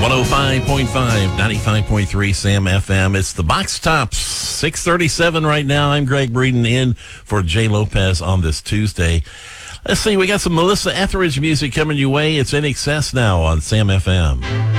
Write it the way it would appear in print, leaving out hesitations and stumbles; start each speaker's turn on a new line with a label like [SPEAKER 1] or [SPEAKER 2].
[SPEAKER 1] 105.5, 95.3 Sam FM. It's the Box Tops, 6:37 right now. I'm Greg Breeden in for Jay Lopez on this Tuesday. Let's see, we got some Melissa Etheridge music coming your way. It's In Excess now on Sam FM.